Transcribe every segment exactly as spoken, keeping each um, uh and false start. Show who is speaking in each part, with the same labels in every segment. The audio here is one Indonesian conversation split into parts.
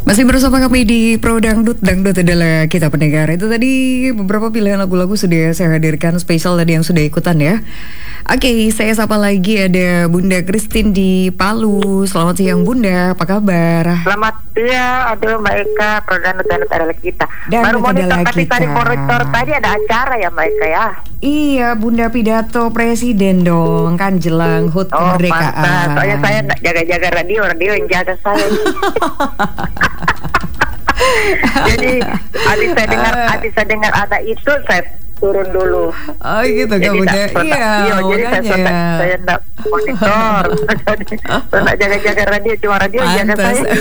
Speaker 1: Masih bersama kami di Pro Dangdut. Dangdut adalah kita pendengar. Itu tadi beberapa pilihan lagu-lagu sudah saya hadirkan spesial tadi yang sudah ikutan ya. Oke, saya sapa lagi ada Bunda Christine di Palu. Selamat siang Bunda, apa kabar?
Speaker 2: Selamat siang, aduh Mbak Eka, Pro Dangdut Dangdut adalah kita.
Speaker 1: Dangdut
Speaker 2: Baru monitor
Speaker 1: adalah
Speaker 2: tapi
Speaker 1: kita.
Speaker 2: tadi monitor tadi ada acara ya Mbak Eka ya.
Speaker 1: Iya, Bunda pidato presiden dong, kan jelang H U T
Speaker 2: Oh
Speaker 1: kemerdekaan.
Speaker 2: pantas, soalnya saya nggak jaga-jaga radio, radio yang jaga saya. Jadi adik saya dengar, adik saya dengar ada itu, saya turun dulu.
Speaker 1: Oh gitu kan Bunda? Iya,
Speaker 2: iya jadi saya
Speaker 1: makanya.
Speaker 2: saya saya enggak monitor. Jadi saya enggak jaga-jaga radio, cuma radio yang jaga
Speaker 1: Pantas.
Speaker 2: saya.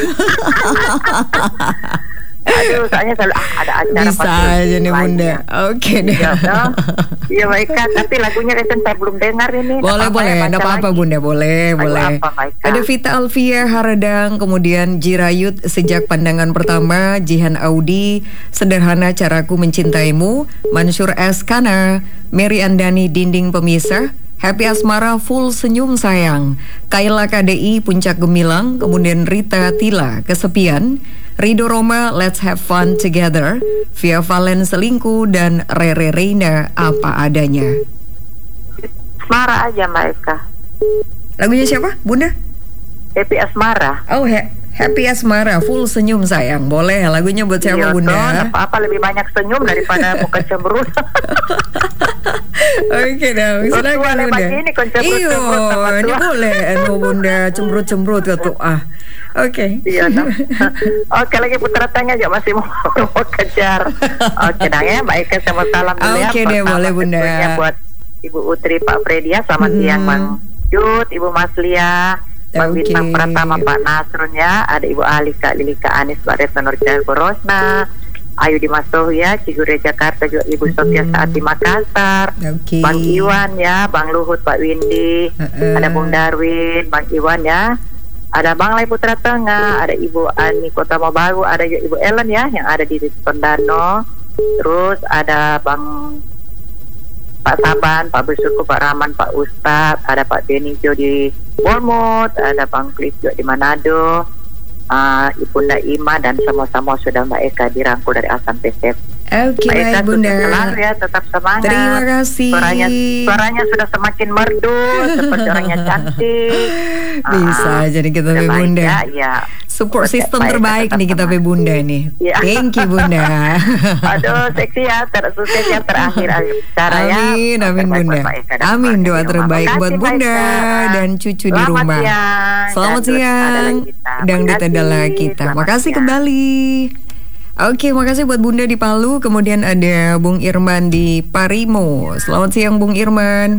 Speaker 2: Aduh, soalnya selalu ah, ada acara
Speaker 1: Bisa aja nih Bunda. Oke deh.
Speaker 2: Iya, no? Iya baik kan, tapi lagunya kan saya belum dengar ini.
Speaker 1: Boleh boleh, enggak apa-apa Bunda, boleh
Speaker 2: Lagu
Speaker 1: boleh.
Speaker 2: apa, Mbak Ika?
Speaker 1: Ada Vita Alfia Haradang, kemudian Jirayut Sejak Pandangan Pertama, Jihan Audi, Sederhana Caraku Mencintaimu, Mansur S. Kana, Mary Andani Dinding Pemisah, Happy Asmara Full Senyum Sayang, Kaila K D I Puncak Gemilang, kemudian Rita Tila Kesepian, Rido Roma Let's Have Fun Together, Via Valen Selingkuh, dan Rere Reina Apa Adanya.
Speaker 2: Asmara aja Mbak Eka.
Speaker 1: Lagunya siapa Bunda?
Speaker 2: Happy Asmara.
Speaker 1: Oh, he Happy Asmara Full Senyum Sayang. Boleh lagunya buat siapa
Speaker 2: Iya,
Speaker 1: Bunda?
Speaker 2: toh, apa-apa lebih banyak senyum daripada muka cemberut.
Speaker 1: Oke dong, silakan
Speaker 2: Tua
Speaker 1: Bunda.
Speaker 2: begini, kon cemberut-cemberut
Speaker 1: Iyo,
Speaker 2: sama
Speaker 1: ini
Speaker 2: tua.
Speaker 1: boleh anu Bunda cemberut-cemberut gitu ah. Oke.
Speaker 2: Iya no? Oke lagi putra tanya aja masih mau, mau kejar. Oke dah ya Mbak Eka, sama salam dulu ya.
Speaker 1: Oke deh,
Speaker 2: Pertama
Speaker 1: boleh, Bunda.
Speaker 2: tentunya buat Ibu Utri, Pak Fredia, selamat
Speaker 1: Mm-mm.
Speaker 2: siang Bang Jud, Ibu Maslia, Bang
Speaker 1: Oke.
Speaker 2: Bintang Pratama, Pak Nasrun ya, ada Ibu Alika, Lilika Anis, Mbak Retno Nurjaya Borosna, Ayu di Masohya, Cigure Jakarta, juga Ibu Sofia Saat di Makassar,
Speaker 1: Oke.
Speaker 2: Bang Iwan ya, Bang Luhut, Pak Windy,
Speaker 1: Uh-uh.
Speaker 2: ada Bung Darwin, Bang Iwan ya, ada Bang Lai Putra Tengah, ada Ibu Ani Kota Mobagu, ada juga Ibu Ellen ya yang ada di Tondano, terus ada Bang Pak Saban, Pak Besurku, Pak Rahman, Pak Ustadz, ada Pak Denny Jo di Bournemouth, ada Bang Klis juga di Manado, uh, Ibu Naima, dan semua-semua sudah Mbak Eka dirangkul dari Asam P S F.
Speaker 1: Oke
Speaker 2: Mbak Eka
Speaker 1: baik
Speaker 2: sukses
Speaker 1: Bunda.
Speaker 2: selalu ya, tetap semangat.
Speaker 1: Terima kasih.
Speaker 2: Suaranya, suaranya sudah semakin merdu, seperti orangnya cantik.
Speaker 1: Bisa
Speaker 2: Ah,
Speaker 1: jadi kita
Speaker 2: sudah
Speaker 1: Be
Speaker 2: baik
Speaker 1: Bunda.
Speaker 2: ya, ya.
Speaker 1: Support
Speaker 2: Oke,
Speaker 1: system
Speaker 2: Mbak Eka
Speaker 1: terbaik
Speaker 2: tetap
Speaker 1: nih kita Be
Speaker 2: semangat.
Speaker 1: Bunda nih.
Speaker 2: Iya.
Speaker 1: Thank you Bunda.
Speaker 2: Aduh, seksi ya, tersukses ya terakhir acara ya.
Speaker 1: Amin, amin
Speaker 2: Terbaik
Speaker 1: Bunda.
Speaker 2: buat Mbak Eka dan
Speaker 1: Amin,
Speaker 2: keluarga
Speaker 1: doa
Speaker 2: di rumah.
Speaker 1: terbaik
Speaker 2: Makasih,
Speaker 1: buat
Speaker 2: Mbak
Speaker 1: Bunda
Speaker 2: Eka.
Speaker 1: dan cucu di
Speaker 2: Selamat
Speaker 1: rumah.
Speaker 2: siang.
Speaker 1: Selamat
Speaker 2: Dangdut
Speaker 1: siang.
Speaker 2: adalah kita.
Speaker 1: Dangdut
Speaker 2: Makasih.
Speaker 1: adalah kita.
Speaker 2: Selamat
Speaker 1: Makasih
Speaker 2: siang.
Speaker 1: kembali. Oke, makasih buat Bunda di Palu. Kemudian ada Bung Irman di Parimo. Selamat siang Bung Irman.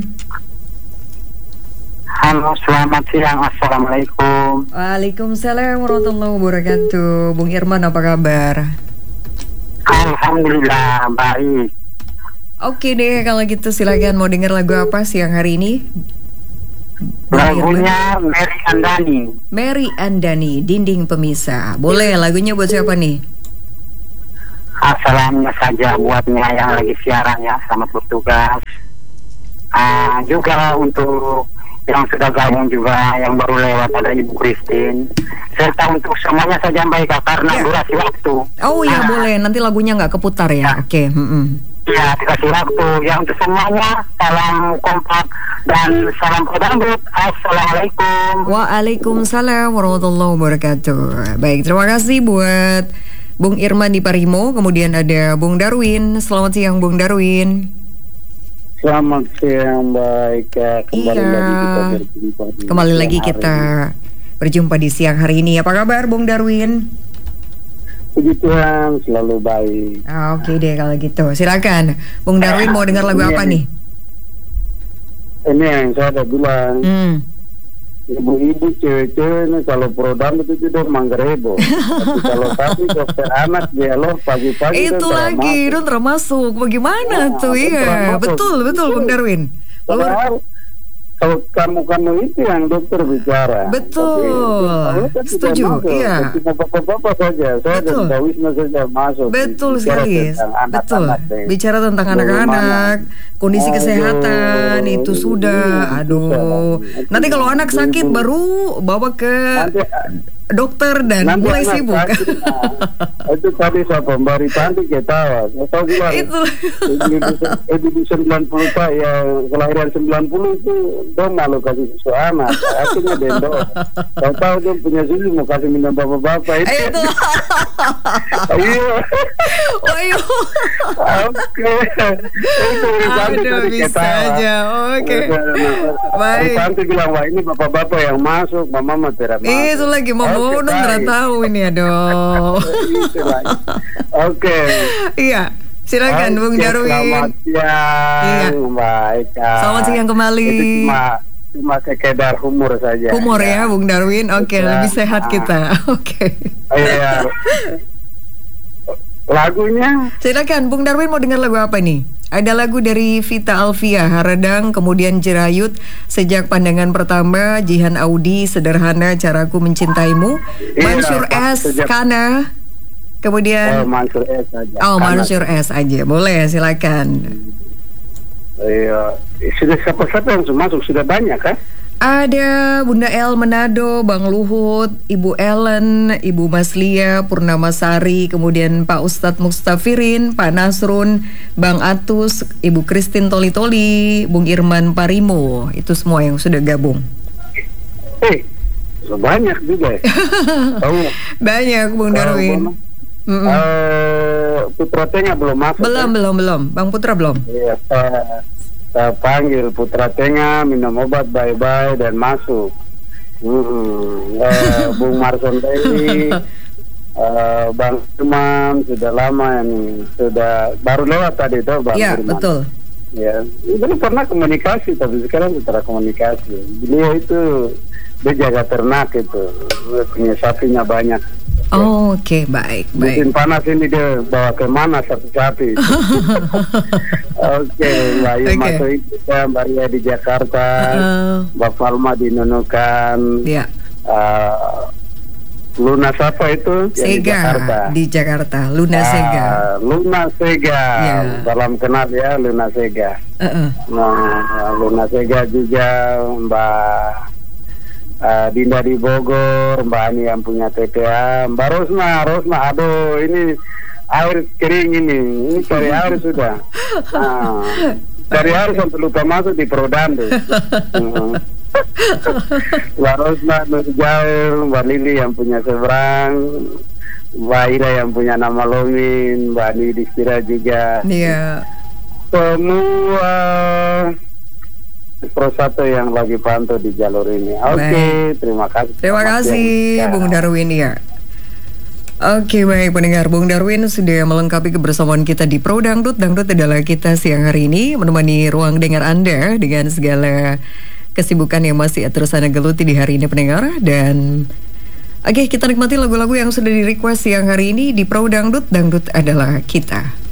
Speaker 3: Halo, selamat siang. Assalamualaikum.
Speaker 1: Waalaikumsalam warahmatullahi wabarakatuh. Bung Irman apa kabar?
Speaker 3: Alhamdulillah baik.
Speaker 1: Oke deh, kalau gitu silakan mau dengar lagu apa siang hari ini? Bung Irman.
Speaker 3: Lagunya Mary Andani.
Speaker 1: Mary Andani, Dinding Pemisah. Boleh, lagunya buat siapa nih?
Speaker 3: Salamnya saja buatnya yang lagi siaran ya, selamat bertugas. Ah, juga untuk yang sudah gabung juga, yang baru lewat ada Ibu Christine, serta untuk semuanya saja Mbak Eka karena
Speaker 1: Ya.
Speaker 3: durasi waktu.
Speaker 1: Oh iya
Speaker 3: Nah,
Speaker 1: boleh, nanti lagunya nggak keputar ya.
Speaker 3: Ya.
Speaker 1: Oke. mm-mm.
Speaker 3: Ya, dikasih waktu. Ya untuk semuanya, salam kompak dan salam pedangdut. Assalamualaikum.
Speaker 1: Waalaikumsalam warahmatullahi wabarakatuh. Baik, terima kasih buat Bung Irman di Parimo. Kemudian ada Bung Darwin. Selamat siang Bung Darwin.
Speaker 4: Selamat siang Mbak Eka. Kembali
Speaker 1: Iya.
Speaker 4: lagi kita berjumpa di
Speaker 1: Kembali
Speaker 4: siang
Speaker 1: lagi
Speaker 4: hari
Speaker 1: kita
Speaker 4: ini.
Speaker 1: berjumpa di siang hari ini. Apa kabar Bung Darwin?
Speaker 4: Puji Tuhan selalu baik.
Speaker 1: Ah, Oke deh kalau gitu. Silakan Bung Darwin mau dengar lagu apa nih?
Speaker 4: Ini yang saya udah bilang,
Speaker 1: Hmm.
Speaker 4: ibu-ibu cewek-cewek ini kalau program itu sudah manggerebo. Tapi kalau tapi dokter anak dia loh pagi-pagi
Speaker 1: Itu lagi, itu termasuk. Bagaimana
Speaker 4: Nah,
Speaker 1: tuh?
Speaker 4: itu
Speaker 1: Iya,
Speaker 4: termasuk.
Speaker 1: betul, betul Bung Darwin. Luar
Speaker 4: Padahal kalau kamu-kamu itu yang dokter bicara.
Speaker 1: Betul.
Speaker 4: Tapi, kalau kan
Speaker 1: Setuju,
Speaker 4: tidak masuk.
Speaker 1: iya.
Speaker 4: Cuma bapak-bapak saja. Saya
Speaker 1: Betul.
Speaker 4: dan Mbak Wisma saja masuk.
Speaker 1: Betul
Speaker 4: Bicara
Speaker 1: sekali,
Speaker 4: tentang
Speaker 1: betul.
Speaker 4: anak-anak deh.
Speaker 1: Bicara tentang
Speaker 4: Bagaimana?
Speaker 1: anak-anak, kondisi
Speaker 4: Aduh,
Speaker 1: kesehatan itu sudah,
Speaker 4: iya,
Speaker 1: aduh.
Speaker 4: susah.
Speaker 1: Nanti kalau anak sakit
Speaker 4: Ibu-
Speaker 1: baru bawa ke
Speaker 4: Nanti
Speaker 1: dokter dan
Speaker 4: Nanti
Speaker 1: mulai
Speaker 4: anak
Speaker 1: sibuk.
Speaker 4: sakit, nah, itu tadi siapa Mbak Ritanti ketawa. Saya tahu bilang
Speaker 1: Itu.
Speaker 4: Ibu sembilan puluh Pak yang kelahiran sembilan puluh itu dong malu kasih susu anak. Akhirnya dendo. Saya tahu dia punya susu mau kasih minum bapak-bapak itu.
Speaker 1: Itu.
Speaker 4: Iya.
Speaker 1: Ayo.
Speaker 4: Oke. Itu Ritanti
Speaker 1: Aduh,
Speaker 4: tadi
Speaker 1: bisa
Speaker 4: ketawa.
Speaker 1: aja. Oke. Baik.
Speaker 4: Ritanti bilang wah ini bapak-bapak yang masuk, mama mah tidak masuk.
Speaker 1: Itu lagi mau
Speaker 4: Oke,
Speaker 1: bodong
Speaker 4: baik.
Speaker 1: nggak tahu ini aduh.
Speaker 4: Itu lagi. Oke.
Speaker 1: Iya, silakan Bung
Speaker 4: Oke,
Speaker 1: Darwin.
Speaker 4: Selamat siang,
Speaker 1: Iya.
Speaker 4: Mbak Eka.
Speaker 1: Selamat siang kembali.
Speaker 4: Itu cuma cuma sekedar humor saja.
Speaker 1: Humor ya, Bung Darwin. Oke,
Speaker 4: Ya.
Speaker 1: lebih sehat kita. Oke.
Speaker 4: Iya. Lagunya
Speaker 1: Silakan Bung Darwin mau dengar lagu apa nih? Ada lagu dari Vita Alvia, Haradang, kemudian Jerayut, Sejak Pandangan Pertama, Jihan Audi, Sederhana, Caraku Mencintaimu,
Speaker 4: Iya,
Speaker 1: Mansur
Speaker 4: Pak,
Speaker 1: S,
Speaker 4: sejak-
Speaker 1: Kana,
Speaker 4: oh,
Speaker 1: kemudian
Speaker 4: Mansur S saja.
Speaker 1: oh
Speaker 4: Karena-
Speaker 1: Mansur S aja, boleh silakan.
Speaker 4: Iya. Sudah siapa-siapa yang sudah masuk sudah banyak kan?
Speaker 1: Ada Bunda El Manado, Bang Luhut, Ibu Ellen, Ibu Maslia, Purnamasari, kemudian Pak Ustadz Mustafirin, Pak Nasrun, Bang Atus, Ibu Christine Toli-Toli, Bung Irman Parimo, itu semua yang sudah gabung.
Speaker 4: Eh, sudah banyak juga ya. Tahu nggak?
Speaker 1: Banyak Bung Darwin.
Speaker 4: Tahu,
Speaker 1: Mm-mm.
Speaker 4: Eh, Putra Tengah belum masuk.
Speaker 1: Belum,
Speaker 4: kan?
Speaker 1: belum, belum. Bang Putra belum.
Speaker 4: Iya, saya, saya panggil Putra Tengah, minum obat bye-bye dan masuk. Hmm, eh, Bung Marson Bailey, eh, Bang Firman sudah lama ini, sudah baru lewat tadi tuh Bang
Speaker 1: Ya,
Speaker 4: Firman.
Speaker 1: betul.
Speaker 4: Ya, dulu pernah komunikasi tapi sekarang sudah komunikasi. Beliau itu dia jaga ternak itu, dia punya sapinya banyak.
Speaker 1: Oh, Oke, baik,
Speaker 4: Musim
Speaker 1: baik.
Speaker 4: panas ini dia bawa kemana sapi-sapi. Oke, Mbak Irma
Speaker 1: Oke.
Speaker 4: Soika, Mbak Ria di Jakarta,
Speaker 1: Uh,
Speaker 4: Mbak Falma di Nunukan,
Speaker 1: ya,
Speaker 4: eh, Luna siapa itu? Yang di
Speaker 1: Sega
Speaker 4: Jakarta.
Speaker 1: di Jakarta, Luna
Speaker 4: Ah,
Speaker 1: Sega.
Speaker 4: Luna Sega,
Speaker 1: Ya.
Speaker 4: salam kenal ya Luna Sega.
Speaker 1: Uh-uh.
Speaker 4: Nah, Luna Sega juga Mbak uh, Dinda di Bogor, Mbak Ani yang punya T P A, Mbak Rosna, Rosna, aduh ini air kering ini, ini cari air sudah. Nah, cari air sampai lupa masuk di Prodando. Hmm. Mbak Rosna, Nur Jair, Mbak Lili yang punya seberang, Mbak Ida yang punya nama Lomin, Mbak Ani Distira juga.
Speaker 1: Iya.
Speaker 4: Semua persatu yang lagi pantau di jalur ini. Oke, terima kasih.
Speaker 1: Terima
Speaker 4: Selamat
Speaker 1: kasih
Speaker 4: siang.
Speaker 1: Bung Darwin ya. Oke baik pendengar, Bung Darwin sudah melengkapi kebersamaan kita di Pro Dangdut. Dangdut adalah kita siang hari ini menemani ruang dengar Anda dengan segala kesibukan yang masih terus Anda geluti di hari ini pendengar. Dan oke kita nikmati lagu-lagu yang sudah di request siang hari ini di Pro Dangdut. Dangdut adalah kita.